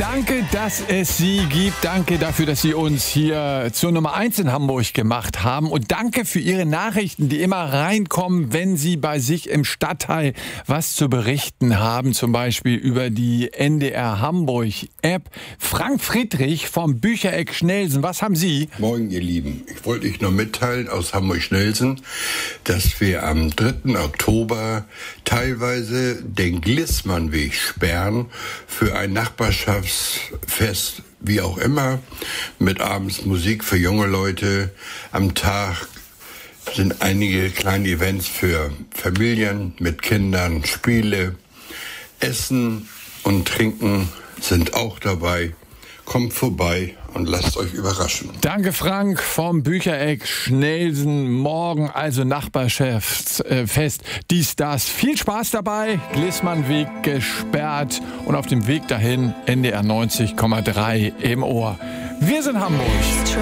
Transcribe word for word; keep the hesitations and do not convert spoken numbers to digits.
Danke, dass es Sie gibt. Danke dafür, dass Sie uns hier zur Nummer eins in Hamburg gemacht haben. Und danke für Ihre Nachrichten, die immer reinkommen, wenn Sie bei sich im Stadtteil was zu berichten haben. Zum Beispiel über die N D R Hamburg App. Frank Friedrich vom Büchereck Schnelsen. Was haben Sie? Moin, ihr Lieben. Ich wollte euch nur mitteilen aus Hamburg-Schnelsen, dass wir am dritten Oktober teilweise den Glissmannweg sperren für ein Nachbarschaftsfest, wie auch immer, mit abends Musik für junge Leute. Am Tag sind einige kleine Events für Familien mit Kindern, Spiele, Essen und Trinken sind auch dabei. Kommt vorbei und lasst euch überraschen. Danke, Frank vom Büchereck Schnelsen. Morgen also Nachbarschaftsfest. Dies, das. Viel Spaß dabei. Glissmannweg gesperrt und auf dem Weg dahin N D R neunzig Komma drei im Ohr. Wir sind Hamburg.